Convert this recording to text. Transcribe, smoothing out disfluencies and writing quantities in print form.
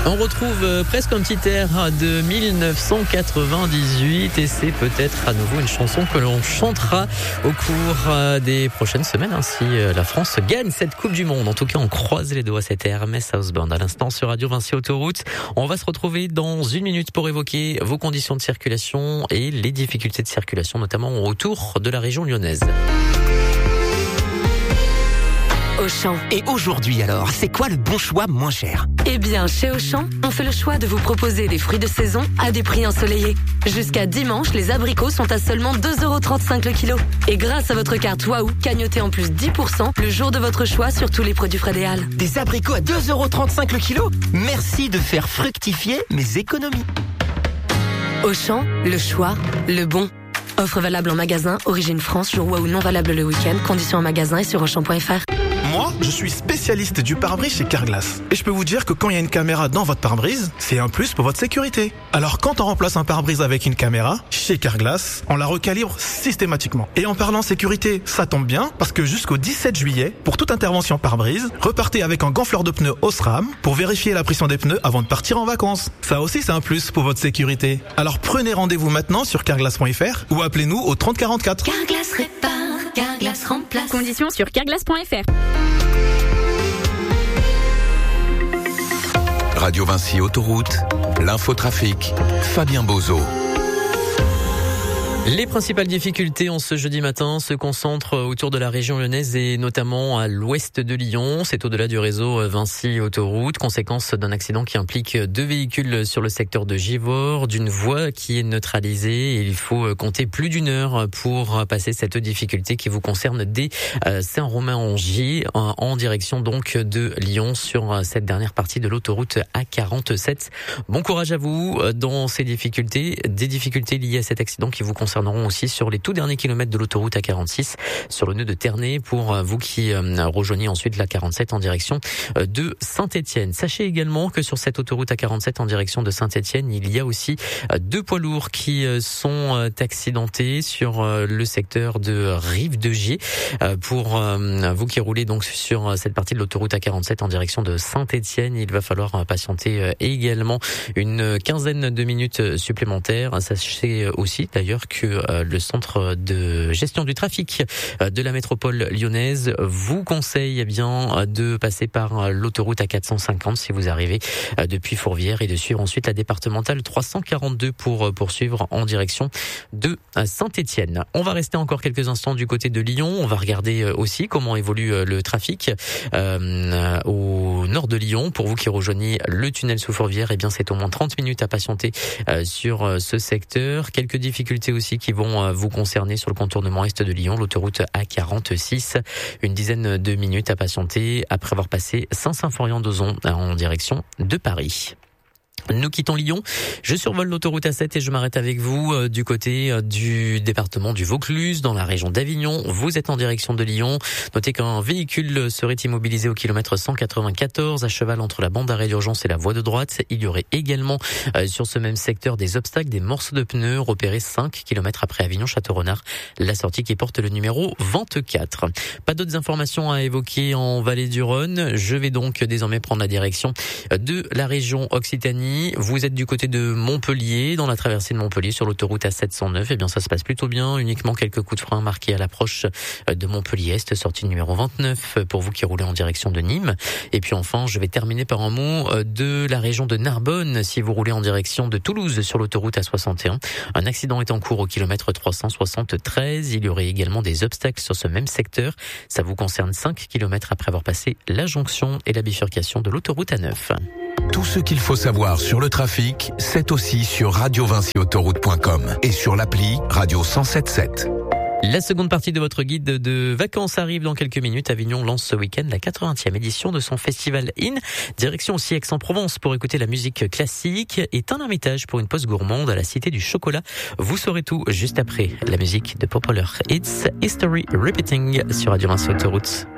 On retrouve presque un petit air de 1998 et c'est peut-être à nouveau une chanson que l'on chantera au cours des prochaines semaines si la France gagne cette Coupe du Monde. En tout cas, on croise les doigts. C'était Hermès House Band à l'instant sur Radio Vinci Autoroute. On va se retrouver dans une minute pour évoquer vos conditions de circulation et les difficultés de circulation, notamment autour de la région lyonnaise. Auchan. Et aujourd'hui alors, c'est quoi le bon choix moins cher? Eh bien, chez Auchan, on fait le choix de vous proposer des fruits de saison à des prix ensoleillés. Jusqu'à dimanche, les abricots sont à seulement 2,35€ le kilo. Et grâce à votre carte Waouh, cagnotez en plus 10% le jour de votre choix sur tous les produits Frédéal. Des abricots à 2,35€ le kilo? Merci de faire fructifier mes économies. Auchan, le choix, le bon. Offre valable en magasin, origine France, jour Waouh non valable le week-end, conditions en magasin et sur Auchan.fr. Moi, je suis spécialiste du pare-brise chez Carglass. Et je peux vous dire que quand il y a une caméra dans votre pare-brise, c'est un plus pour votre sécurité. Alors quand on remplace un pare-brise avec une caméra, chez Carglass, on la recalibre systématiquement. Et en parlant sécurité, ça tombe bien, parce que jusqu'au 17 juillet, pour toute intervention pare-brise, repartez avec un gonfleur de pneus Osram pour vérifier la pression des pneus avant de partir en vacances. Ça aussi, c'est un plus pour votre sécurité. Alors prenez rendez-vous maintenant sur carglass.fr ou appelez-nous au 30 44. Carglass répare, Carglass remplace. Conditions sur carglass.fr. Radio Vinci Autoroute, l'infotrafic, Fabien Bozo. Les principales difficultés en ce jeudi matin se concentrent autour de la région lyonnaise et notamment à l'ouest de Lyon. C'est au-delà du réseau Vinci Autoroute, conséquence d'un accident qui implique 2 véhicules sur le secteur de Givors, d'une voie qui est neutralisée. Et il faut compter plus d'une heure pour passer cette difficulté qui vous concerne dès Saint-Romain-en-Gie en direction donc de Lyon sur cette dernière partie de l'autoroute A47. Bon courage à vous dans ces difficultés, des difficultés liées à cet accident qui vous concerneront aussi sur les tout derniers kilomètres de l'autoroute A46 sur le nœud de Ternay pour vous qui rejoignez ensuite la 47 en direction de Saint-Étienne. Sachez également que sur cette autoroute A47 en direction de Saint-Étienne, il y a aussi 2 poids lourds qui sont accidentés sur le secteur de Rive-de-Gier. Pour vous qui roulez donc sur cette partie de l'autoroute A47 en direction de Saint-Étienne, il va falloir patienter également une quinzaine de minutes supplémentaires. Sachez aussi d'ailleurs que le centre de gestion du trafic de la métropole lyonnaise vous conseille bien de passer par l'autoroute A450 si vous arrivez depuis Fourvière et de suivre ensuite la départementale 342 pour poursuivre en direction de Saint-Étienne. On va rester encore quelques instants du côté de Lyon. On va regarder aussi comment évolue le trafic au nord de Lyon. Pour vous qui rejoignez le tunnel sous Fourvière, eh bien c'est au moins 30 minutes à patienter sur ce secteur. Quelques difficultés aussi qui vont vous concerner sur le contournement est de Lyon, l'autoroute A46. Une dizaine de minutes à patienter après avoir passé Saint-Symphorien-d'Ozon en direction de Paris. Nous quittons Lyon, je survole l'autoroute A7 et je m'arrête avec vous du côté du département du Vaucluse, dans la région d'Avignon. Vous êtes en direction de Lyon. Notez qu'un véhicule serait immobilisé au kilomètre 194 à cheval entre la bande d'arrêt d'urgence et la voie de droite. Il y aurait également sur ce même secteur des obstacles, des morceaux de pneus repérés 5 km après Avignon-Château-Renard, la sortie qui porte le numéro 24. Pas d'autres informations à évoquer en Vallée du Rhône. Je vais donc désormais prendre la direction de la région Occitanie. Vous êtes du côté de Montpellier, dans la traversée de Montpellier sur l'autoroute A709. Eh bien, ça se passe plutôt bien. Uniquement quelques coups de frein marqués à l'approche de Montpellier-Est, sortie numéro 29 pour vous qui roulez en direction de Nîmes. Et puis enfin, je vais terminer par un mot de la région de Narbonne. Si vous roulez en direction de Toulouse sur l'autoroute A61, un accident est en cours au kilomètre 373. Il y aurait également des obstacles sur ce même secteur. Ça vous concerne 5 km après avoir passé la jonction et la bifurcation de l'autoroute A9. Tout ce qu'il faut savoir sur le trafic, c'est aussi sur radiovinciautoroute.com et sur l'appli Radio 107.7. La seconde partie de votre guide de vacances arrive dans quelques minutes. Avignon lance ce week-end la 80e édition de son festival IN. Direction aussi Aix-en-Provence pour écouter la musique classique et un Hermitage pour une pause gourmande à la Cité du Chocolat. Vous saurez tout juste après la musique de Popular Hits History Repeating sur Radio Vinci Autoroute.